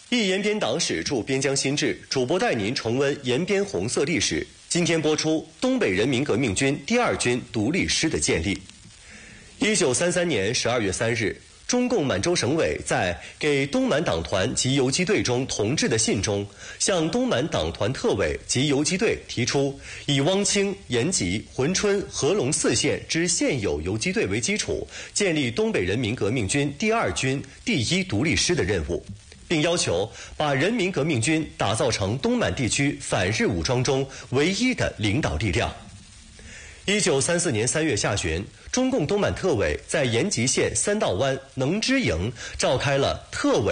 一延边党史驻边疆新志，主播带您重温延边红色历史。今天播出东北人民革命军第2军独立师的建立。1933年12月3日，中共满洲省委在给东满党团及游击队中同志的信中，向东满党团特委及游击队提出，以汪清、延吉、珲春、合龙4县之现有游击队为基础，建立东北人民革命军第2军第1独立师的任务，并要求把人民革命军打造成东满地区反日武装中唯一的领导力量。1934年3月下旬，中共东满特委在延吉县三道湾能支营召开了特委